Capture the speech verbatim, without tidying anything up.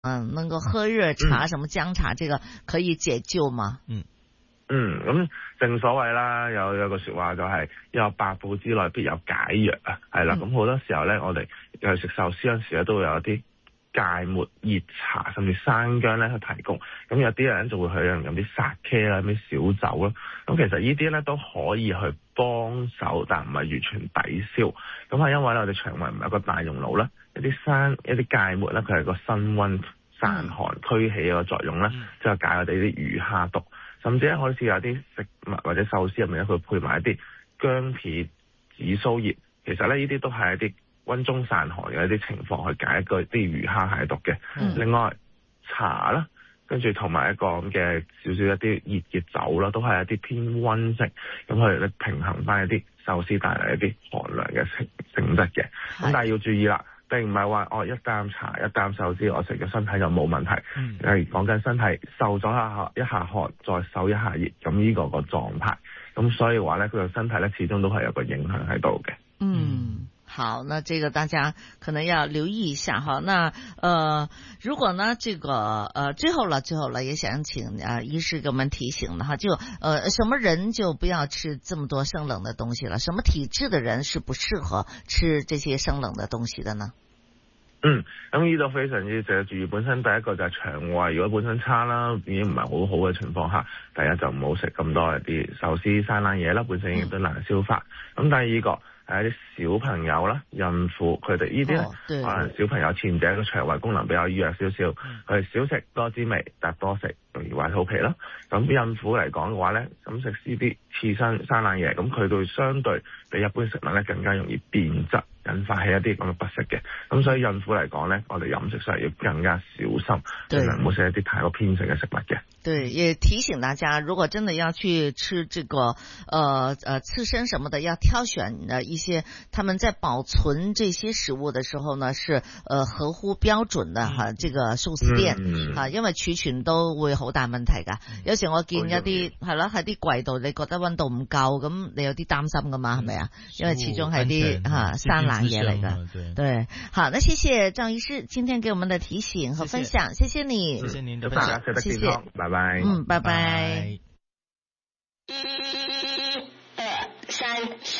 嗯，能夠喝熱茶，什麼薑茶，這個可以解救嗎？ 嗯嗯，咁正所謂啦，有有個說話就係有百補之內必有解藥啊，係啦，咁好、嗯、多時候咧，我哋又食壽司嗰陣時咧，都會有啲芥末熱茶，甚至生薑咧去提供。咁有啲人就會去飲啲殺茄啦，啲小酒啦。咁其實呢啲咧都可以去幫手，但唔係完全抵消。咁係因為咧，我哋腸胃唔係一個大熔爐啦，一啲生一啲芥末咧，佢係個辛溫散寒驅氣個作用咧，即係、嗯、解我哋啲魚蝦毒。甚至咧，好似有啲食物或者壽司入面咧，佢配埋一啲薑片、紫蘇葉，其實咧呢啲都係一啲溫中散寒嘅一啲情況，去解一個啲魚蝦蟹毒嘅。嗯、另外茶啦，跟住同埋一個咁嘅少少一啲熱嘅酒啦，都係一啲偏溫性，咁去咧平衡翻一啲壽司帶嚟一啲寒涼嘅性性質嘅。咁是但係要注意啦。並唔係話哦一啖茶一啖壽司我食嘅身體就冇問題，係講緊身體受咗一下一下寒再受一下熱，咁呢個個狀態，咁所以話咧佢個身體咧始終都係有個影響喺度嘅。 嗯，好，那這個大家可能要留意一下哈。那呃，如果呢這個呃最後了最後了，也想請啊、呃、醫師給我們提醒的哈，就呃什麼人就不要吃這麼多生冷的東西了？什麼體質的人是不適合吃這些生冷的東西的呢？ 嗯，咁呢度非常之值得注意。本身第一個就係腸胃，如果本身差啦，已經唔係好好嘅情況下，第一就唔好食咁多一啲壽司生冷嘢啦，本身已經都難消化。咁、嗯、第二個係一啲小朋友啦、孕婦，佢哋呢啲咧，可能小朋友前者個腸胃功能比較弱少少，佢哋少食多滋味，但多食容易壞肚皮啦。咁孕婦嚟講嘅話咧，咁食呢啲刺身生冷嘢，咁佢對相對比一般食物咧更加容易變質，引發起一啲咁嘅不適嘅。咁所以孕婦嚟講咧，我哋飲食上要更加小心，盡量唔好食一啲太過偏性嘅食物嘅。 對，也提醒大家，如果真的要去吃這個，呃呃刺身什麼的，要挑選的一些他們在保存這些食物的時候呢，是呃合乎標準的哈。這個壽司店啊，因為儲存都會好大問題噶。有時我見一啲係咯喺啲櫃度，你覺得溫度唔夠，咁你有啲擔心噶嘛，係咪啊？因為始終係啲哈生冷嘢嚟噶。對，對，好，那謝謝趙醫師今天給我們的提醒和分享，謝謝你， 謝謝您的分享，謝謝，拜拜。 嗯，拜拜。 一、二、三。